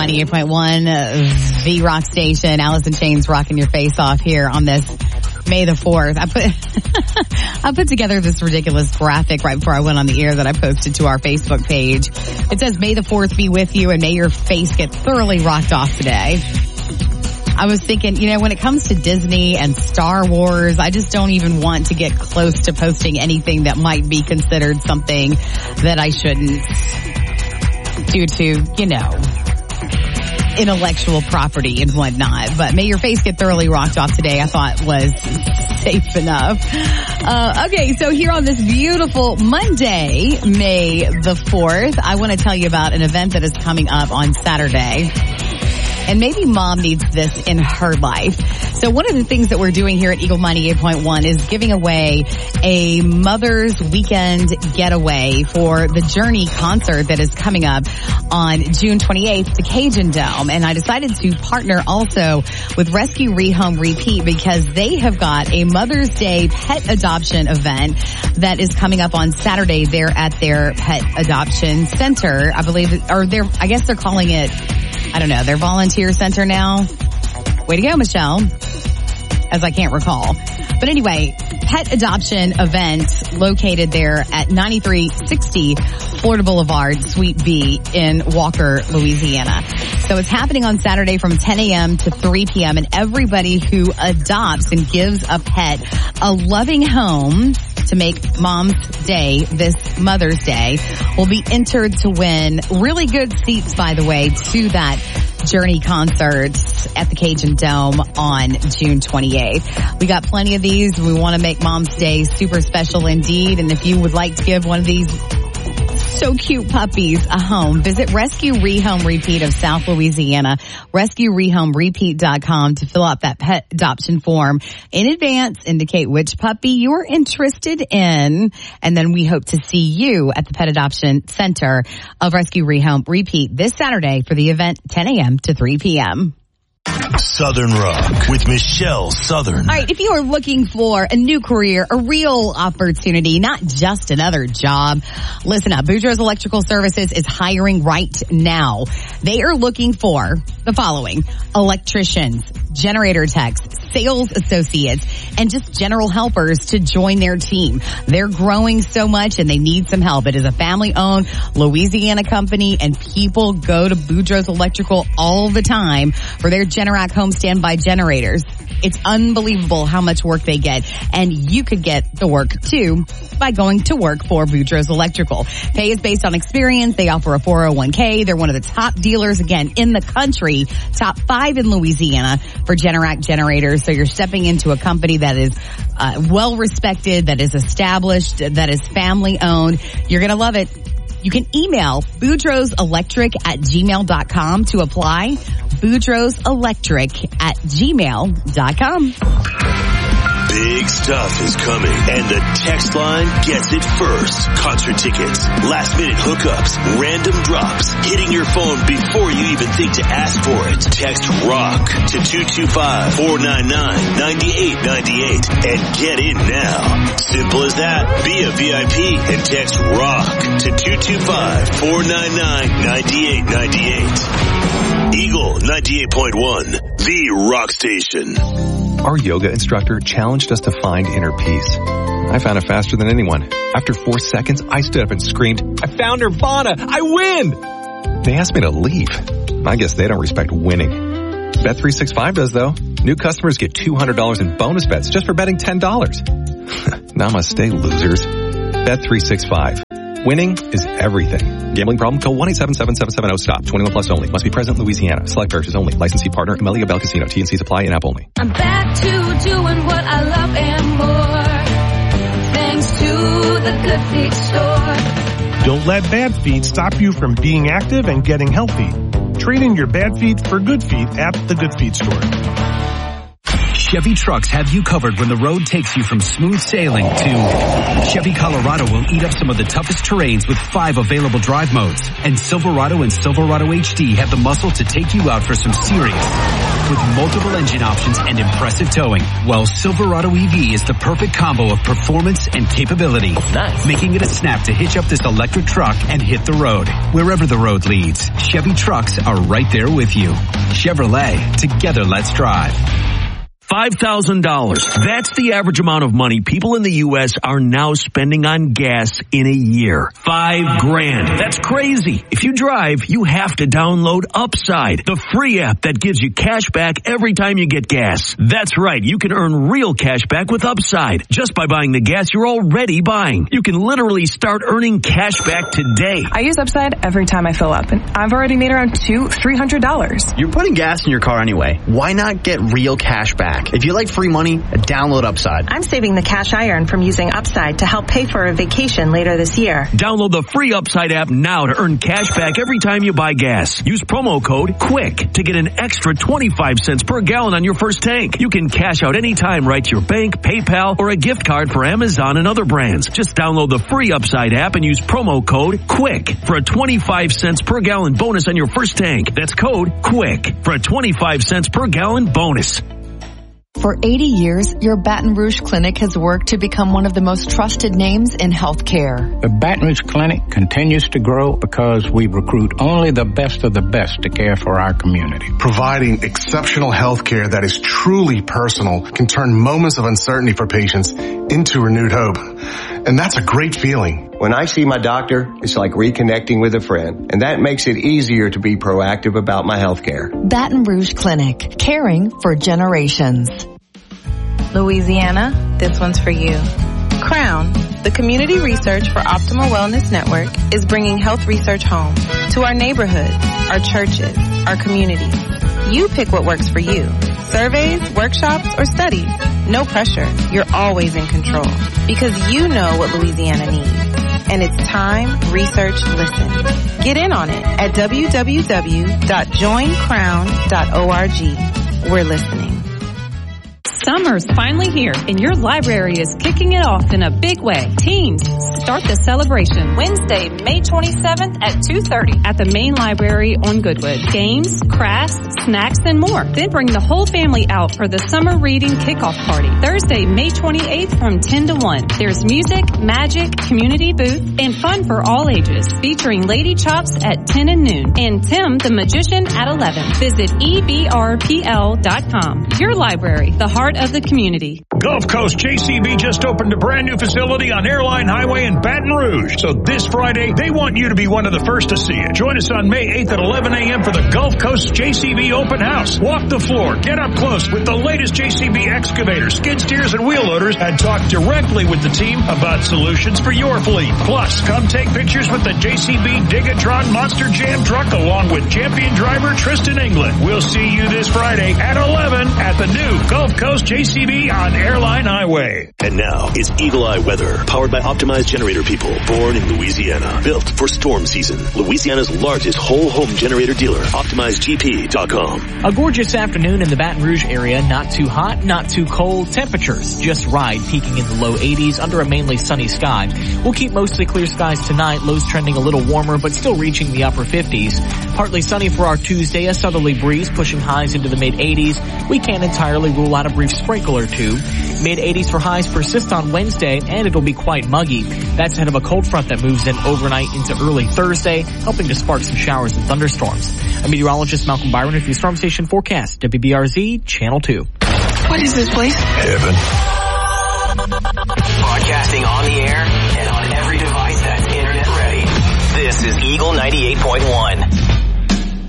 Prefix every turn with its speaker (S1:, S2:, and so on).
S1: 98.1, the rock station. Alice in Chains rocking your face off here on this May the 4th. I put together this ridiculous graphic right before I went on the air that I posted to our Facebook page. It says, May the 4th be with you and may your face get thoroughly rocked off today. I was thinking, when it comes to Disney and Star Wars, I just don't even want to get close to posting anything that might be considered something that I shouldn't due to, intellectual property and whatnot. But may your face get thoroughly rocked off today, I thought was safe enough. Okay, so here on this beautiful Monday, May the 4th, I want to tell you about an event that is coming up on Saturday. And maybe mom needs this in her life. So one of the things that we're doing here at Eagle 98.1 is giving away a Mother's Weekend getaway for the Journey concert that is coming up on June 28th at the Cajun Dome. And I decided to partner also with Rescue Rehome Repeat because they have got a Mother's Day pet adoption event that is coming up on Saturday there at their pet adoption center. I believe, I guess they're calling it, I don't know, their volunteer center now. Way to go, Michelle. As I can't recall. But anyway, pet adoption event located there at 9360 Florida Boulevard, Suite B in Walker, Louisiana. So it's happening on Saturday from 10 a.m. to 3 p.m. And everybody who adopts and gives a pet a loving home to make Mom's Day, this Mother's Day, will be entered to win really good seats, by the way, to that Journey concert at the Cajun Dome on June 28th. We got plenty of these. We want to make Mom's Day super special indeed. And if you would like to give one of these so cute puppies a home, visit Rescue Rehome Repeat of South Louisiana, rescuerehomerepeat.com to fill out that pet adoption form in advance, indicate which puppy you're interested in, and then we hope to see you at the Pet Adoption Center of Rescue Rehome Repeat this Saturday for the event 10 a.m. to 3 p.m.
S2: Southern Rock with Michelle Southern.
S1: All right, if you are looking for a new career, a real opportunity, not just another job, listen up. Boudreaux's Electrical Services is hiring right now. They are looking for the following: electricians, generator techs, sales associates, and just general helpers to join their team. They're growing so much and they need some help. It is a family-owned Louisiana company, and people go to Boudreaux's Electrical all the time for their Generac home standby generators. It's unbelievable how much work they get, and you could get the work too by going to work for Boudreaux's Electrical. Pay is based on experience. They offer a 401k. They're one of the top dealers, again, in the country, top 5 in Louisiana for Generac generators. So you're stepping into a company that is well respected, that is established, that is family owned. You're going to love it. You can email boudreauxelectric@gmail.com to apply. boudreauxelectric@gmail.com.
S2: Big stuff is coming, and the text line gets it first. Concert tickets, last-minute hookups, random drops, hitting your phone before you even think to ask for it. Text ROCK to 225-499-9898 and get in now. Simple as that. Be a VIP and text ROCK to 225-499-9898. Eagle 98.1, the rock station.
S3: Our yoga instructor challenged us to find inner peace. I found it faster than anyone. After 4 seconds, I stood up and screamed, "I found Nirvana! I win!" They asked me to leave. I guess they don't respect winning. Bet365 does, though. New customers get $200 in bonus bets just for betting $10. Namaste, losers. Bet365. Winning is everything. Gambling problem? Call 1-877-770-STOP. 21 plus only. Must be present in Louisiana. Select purchase only. Licensee partner, Amelia Bell Casino. T&Cs apply in app only.
S4: I'm back to doing what I love and more. Thanks to the Good Feet store.
S5: Don't let bad feet stop you from being active and getting healthy. Trade in your bad feet for good feet at the Good Feet store.
S6: Chevy trucks have you covered when the road takes you from smooth sailing to Chevy Colorado will eat up some of the toughest terrains with 5 available drive modes. And Silverado and Silverado HD have the muscle to take you out for some serious with multiple engine options and impressive towing. Well, Silverado EV is the perfect combo of performance and capability. Nice. Making it a snap to hitch up this electric truck and hit the road. Wherever the road leads, Chevy trucks are right there with you. Chevrolet, together let's drive.
S2: $5,000. That's the average amount of money people in the U.S. are now spending on gas in a year. $5,000. That's crazy. If you drive, you have to download Upside, the free app that gives you cash back every time you get gas. That's right. You can earn real cash back with Upside just by buying the gas you're already buying. You can literally start earning cash back today.
S7: I use Upside every time I fill up, and I've already made around $300.
S8: You're putting gas in your car anyway. Why not get real cash back? If you like free money, download Upside.
S9: I'm saving the cash I earn from using Upside to help pay for a vacation later this year.
S2: Download the free Upside app now to earn cash back every time you buy gas. Use promo code QUICK to get an extra 25 cents per gallon on your first tank. You can cash out anytime right to your bank, PayPal, or a gift card for Amazon and other brands. Just download the free Upside app and use promo code QUICK for a 25 cents per gallon bonus on your first tank. That's code QUICK for a 25 cents per gallon bonus.
S10: For 80 years, your Baton Rouge Clinic has worked to become one of the most trusted names in healthcare.
S11: The Baton Rouge Clinic continues to grow because we recruit only the best of the best to care for our community.
S12: Providing exceptional healthcare that is truly personal can turn moments of uncertainty for patients into renewed hope. And that's a great feeling.
S13: When I see my doctor, it's like reconnecting with a friend, and that makes it easier to be proactive about my health care.
S10: Baton Rouge Clinic, caring for generations.
S14: Louisiana, this one's for you. Crown, the Community Research for Optimal Wellness Network, is bringing health research home to our neighborhoods, our churches, our communities. You pick what works for you. Surveys, workshops, or studies. No pressure. You're always in control because you know what Louisiana needs. And it's time, research, listen. Get in on it at www.joincrown.org. We're listening.
S15: Summer's finally here, and your library is kicking it off in a big way. Teens, start the celebration Wednesday, May 27th at 2:30 at the main library on Goodwood. Games, crafts, snacks, and more. Then bring the whole family out for the summer reading kickoff party. Thursday, May 28th from 10 to 1. There's music, magic, community booth, and fun for all ages, featuring Lady Chops at 10 and noon and Tim the Magician at 11. Visit ebrpl.com. Your library, the heart of the community.
S16: Gulf Coast JCB just opened a brand new facility on Airline Highway in Baton Rouge. So this Friday, they want you to be one of the first to see it. Join us on May 8th at 11 a.m. for the Gulf Coast JCB open house. Walk the floor, get up close with the latest JCB excavators, skid steers, and wheel loaders, and talk directly with the team about solutions for your fleet. Plus, come take pictures with the JCB Digatron Monster Jam truck along with champion driver Tristan England. We'll see you this Friday at 11 at the new Gulf Coast JCB on Airline Highway.
S2: And now it's Eagle Eye Weather, powered by Optimized Generator People, born in Louisiana, built for storm season. Louisiana's largest whole home generator dealer, OptimizedGP.com.
S17: A gorgeous afternoon in the Baton Rouge area. Not too hot, not too cold. Temperatures just right, peaking in the low 80s under a mainly sunny sky. We'll keep mostly clear skies tonight. Lows trending a little warmer, but still reaching the upper 50s. Partly sunny for our Tuesday. A southerly breeze pushing highs into the mid 80s. We can't entirely rule out a brief sprinkle or two. Mid 80s for highs persist on Wednesday, and it'll be quite muggy. That's ahead of a cold front that moves in overnight into early Thursday, helping to spark some showers and thunderstorms. A meteorologist, Malcolm Byron, with your Storm Station forecast. WBRZ, Channel 2.
S18: What is this place?
S19: Heaven. Broadcasting on the air and on every device that's internet ready. This is Eagle 98.1.